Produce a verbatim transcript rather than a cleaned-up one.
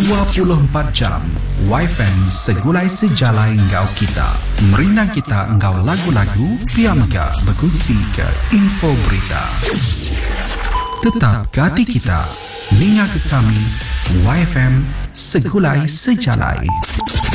dua puluh empat jam Y F M segulai sejalai engkau kita. Merinang kita engkau lagu-lagu, biar mega berkongsi ke info berita. Tetap ke hati kita, linga ke kami Y F M segulai sejalai.